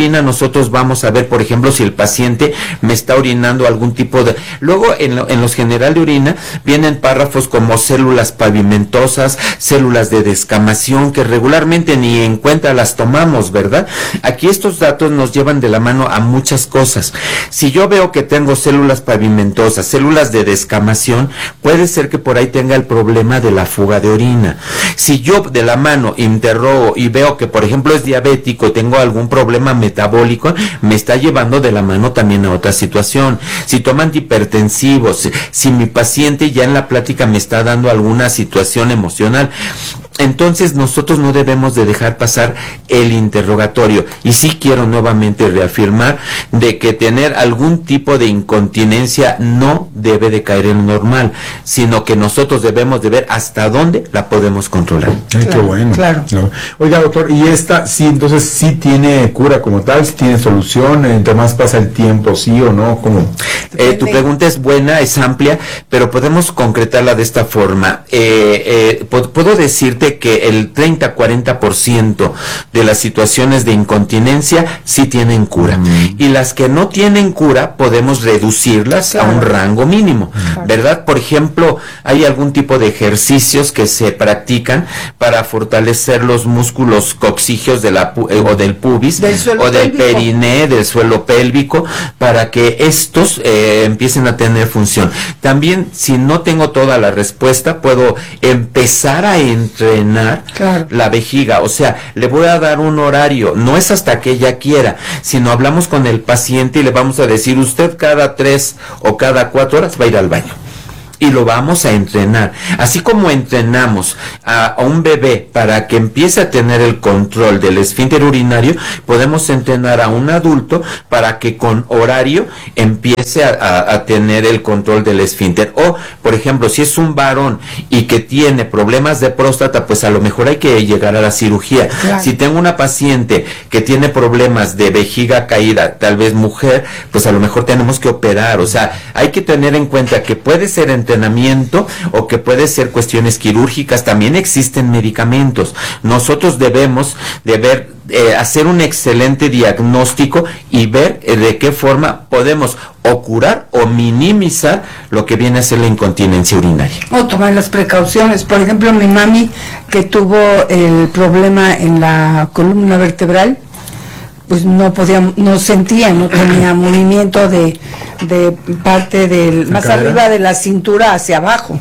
orina nosotros vamos a ver, por ejemplo, si el paciente me está orinando algún tipo de... Luego, en, lo, en los general de orina, vienen párrafos como células pavimentosas, células de descamación, que regularmente ni en cuenta las tomamos, ¿verdad? Aquí estos datos nos llevan de la mano a muchas cosas. Si yo veo que tengo células pavimentosas, células de descamación, puede ser que por ahí tenga el problema de la fuga de orina. Si yo de la mano interrogo y veo que, por ejemplo, es diabético, tengo algún problema metabólico, me está llevando de la mano también a otra situación. Si toma antihipertensivos, si, si mi paciente ya en la plática me está dando alguna situación emocional, entonces nosotros no debemos de dejar pasar el interrogatorio. Y sí quiero nuevamente reafirmar de que tener algún tipo de incontinencia no debe de caer en lo normal, sino que nosotros debemos de ver hasta dónde la podemos controlar. Ay, claro, qué bueno. Claro. No. Oiga, doctor, ¿y esta sí, entonces sí tiene cura como tal? ¿Sí tiene solución? ¿Entre más pasa el tiempo, sí o no? ¿Cómo? Eh, tu pregunta es buena, es amplia, pero podemos concretarla de esta forma. Eh, eh, puedo decirte que el treinta a cuarenta por ciento de las situaciones de incontinencia sí tienen cura. Mm. Y las que no tienen cura podemos reducirlas, claro, a un rango mínimo, claro, ¿verdad? Por ejemplo, hay algún tipo de ejercicios que se practican para fortalecer los músculos coxígeos de la, eh, o del pubis, del o del pélvico, periné, del suelo pélvico, para que estos eh, empiecen a tener función. También, si no tengo toda la respuesta, puedo empezar a entrenar Claro. la vejiga, o sea, le voy a dar un horario, no es hasta que ella quiera, sino hablamos con el paciente y le vamos a decir, usted cada tres o cada cuatro horas va a ir al baño. Y lo vamos a entrenar. Así como entrenamos a, a un bebé para que empiece a tener el control del esfínter urinario, podemos entrenar a un adulto para que con horario empiece a, a, a tener el control del esfínter. O, por ejemplo, si es un varón y que tiene problemas de próstata, pues a lo mejor hay que llegar a la cirugía. Claro. Si tengo una paciente que tiene problemas de vejiga caída, tal vez mujer, pues a lo mejor tenemos que operar. O sea, hay que tener en cuenta que puede ser en entrenamiento o que puede ser cuestiones quirúrgicas, también existen medicamentos. Nosotros debemos de ver, eh, hacer un excelente diagnóstico y ver eh, de qué forma podemos o curar o minimizar lo que viene a ser la incontinencia urinaria. O tomar las precauciones. Por ejemplo, mi mami, que tuvo el problema en la columna vertebral, pues no podía, no sentía, no tenía movimiento de, de parte del, más cadera, arriba de la cintura hacia abajo.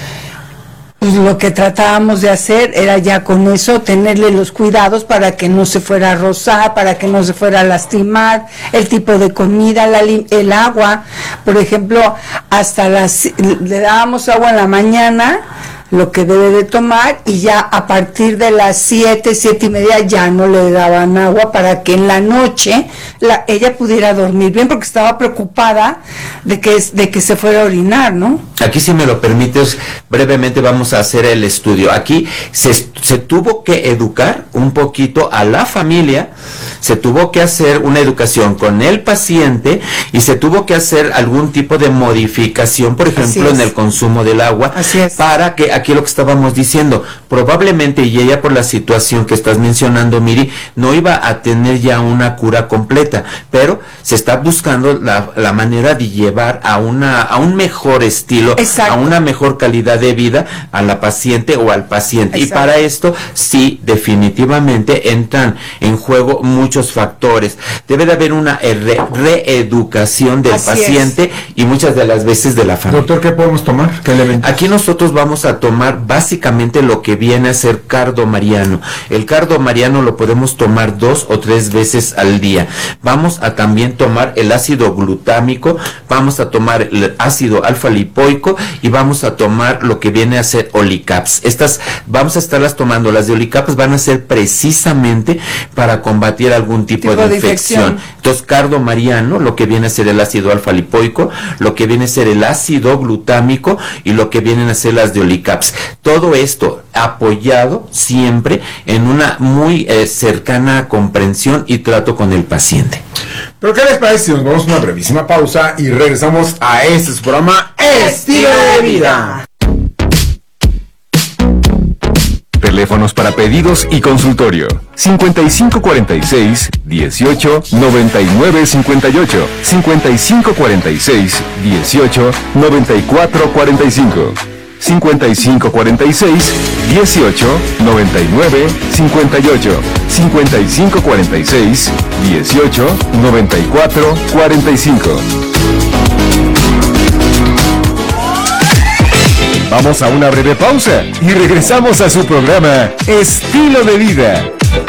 Pues lo que tratábamos de hacer era ya con eso tenerle los cuidados para que no se fuera a rozar, para que no se fuera a lastimar, el tipo de comida, la, el agua, por ejemplo, hasta las, le dábamos agua en la mañana, lo que debe de tomar, y ya a partir de las siete, siete y media ya no le daban agua para que en la noche la, ella pudiera dormir bien, porque estaba preocupada de que, de que se fuera a orinar, ¿no? Aquí, si me lo permites, brevemente vamos a hacer el estudio. Aquí se, se tuvo que educar un poquito a la familia, se tuvo que hacer una educación con el paciente y se tuvo que hacer algún tipo de modificación, por ejemplo, en el consumo del agua. Así es. Para que, aquí lo que estábamos diciendo, probablemente, y ella por la situación que estás mencionando, Miri, no iba a tener ya una cura completa, pero se está buscando la, la manera de llevar a una a un mejor estilo, exacto, a una mejor calidad de vida a la paciente o al paciente. Exacto. Y para esto sí, definitivamente entran en juego muchos factores. Debe de haber una re reeducación del Así paciente es. Y muchas de las veces de la familia. Doctor, ¿qué podemos tomar? ¿Qué elementos? Aquí nosotros vamos a tomar básicamente lo que viene a ser cardo mariano. El cardo mariano lo podemos tomar dos o tres veces al día. Vamos a también tomar el ácido glutámico, vamos a tomar el ácido alfa lipoico y vamos a tomar lo que viene a ser Olicaps. Estas vamos a estarlas tomando. Las de Olicaps van a ser precisamente para combatir algún tipo, tipo de, de infección. infección. Entonces, cardo mariano, lo que viene a ser el ácido alfa lipoico, lo que viene a ser el ácido glutámico y lo que vienen a ser las de Olicaps. Todo esto apoyado siempre en una muy eh, cercana comprensión y trato con el paciente. Pero ¿qué les parece si nos vamos a una brevísima pausa y regresamos a este su programa Estilo de Vida? Teléfonos para pedidos y consultorio. cincuenta y cinco cuarenta y seis, dieciocho, noventa y nueve cincuenta y ocho. cincuenta y cinco cuarenta y seis, dieciocho, noventa y cuatro cuarenta y cinco. cincuenta y cinco cuarenta y seis, dieciocho, noventa y nueve cincuenta y ocho. cincuenta y cinco cuarenta y seis, dieciocho, noventa y cuatro cuarenta y cinco. Vamos a una breve pausa y regresamos a su programa Estilo de Vida.